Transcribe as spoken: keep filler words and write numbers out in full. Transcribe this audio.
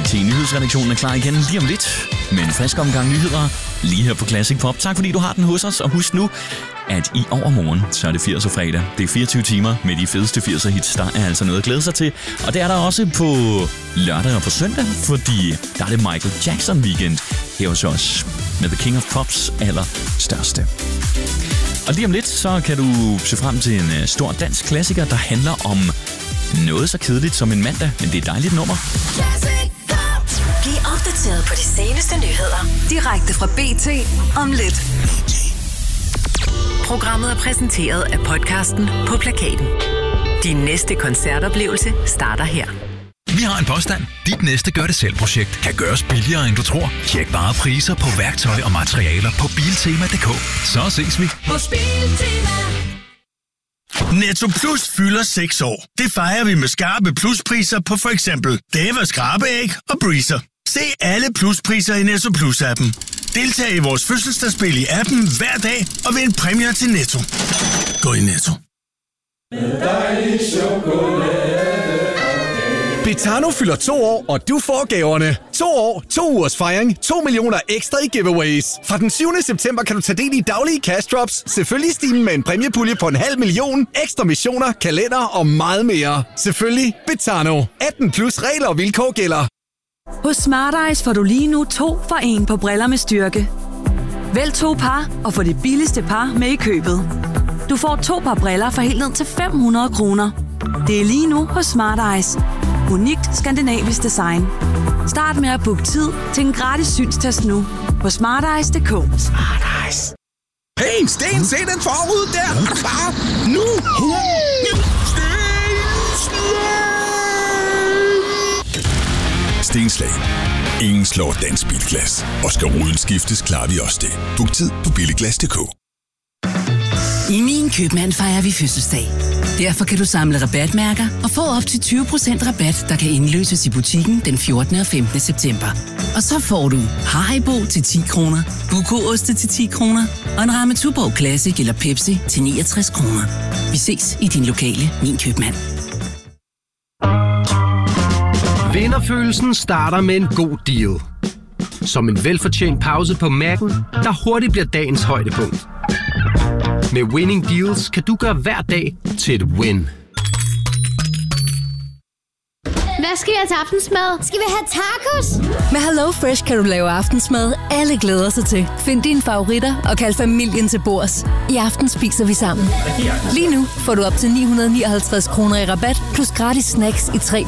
Nyhedsredaktionen er klar igen lige om lidt med en frisk omgang nyheder lige her på Classic Pop. Tak fordi du har den hos os, og husk nu, at i overmorgen, så er det firserne fredag. Det er fireogtyve timer med de fedeste firserne hits. Der er altså noget at glæde sig til. Og det er der også på lørdag og på søndag, fordi der er det Michael Jackson weekend her hos os med The King of Pops allerstørste. Og lige om lidt, så kan du se frem til en stor dansk klassiker, der handler om noget så kedeligt som en mandag, men det er et dejligt nummer. Bliv opdateret på de seneste nyheder direkte fra B T om lidt. Programmet er præsenteret af podcasten På Plakaten. Din næste koncertoplevelse starter her. Vi har en påstand. Dit næste gør-det-selv-projekt kan gøres billigere, end du tror. Tjek bare priser på værktøj og materialer på biltema punktum d k. Så ses vi hos Biltema. Netto Plus fylder seks år. Det fejrer vi med skarpe pluspriser på for eksempel Deva skrabeæg og Breezer. Se alle pluspriser i Netto Plus-appen. Deltag i vores fødselsdagsspil i appen hver dag og vind præmier til Netto. Gå i Netto. Dejlig chokolade. Betano fylder to år, og du får gaverne. To år, to ugers fejring, to millioner ekstra i giveaways. Fra den syvende september kan du tage del i daglige cash drops, selvfølgelig stigen med en præmiepulje på en halv million, ekstra missioner, kalender og meget mere. Selvfølgelig Betano. atten plus regler og vilkår gælder. Hos Smart Eyes får du lige nu to for en på briller med styrke. Vælg to par og få det billigste par med i købet. Du får to par briller for helt ned til fem hundrede kroner. Det er lige nu hos Smart Eyes. Unikt skandinavisk design. Start med at booke tid til en gratis synstest nu på smarteyes punktum d k. Smart Eyes. Hey, Sten, se den forud der! Far, nu! Stenslag. Ingen slår dansk bilglas. Og skal ruden skiftes, klarer vi også det. Book tid på billiglas punktum d k. I Min Købmand fejrer vi fødselsdag. Derfor kan du samle rabatmærker og få op til tyve procent rabat, der kan indløses i butikken den fjortende og femtende september. Og så får du Haribo til ti kroner, Buko-oste til ti kroner og en ramme Tuborg Classic eller Pepsi til niogtres kroner. Vi ses i din lokale Min Købmand. Vinderfølelsen starter med en god deal. Som en velfortjent pause på Mac'en, der hurtigt bliver dagens højdepunkt. Med Winning Deals kan du gøre hver dag til et win. Hvad skal vi have til aftensmad? Skal vi have tacos? Med Hello Fresh kan du lave aftensmad, alle glæder sig til. Find dine favoritter og kald familien til bords. I aften spiser vi sammen. Lige nu får du op til ni hundrede nioghalvtreds kroner i rabat, plus gratis snacks i tre